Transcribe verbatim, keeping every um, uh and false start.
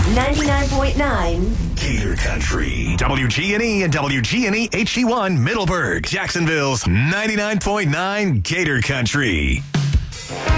ninety-nine point nine Gator Country. W G N E and W G N E H D one Middleburg, Jacksonville's ninety-nine point nine Gator Country.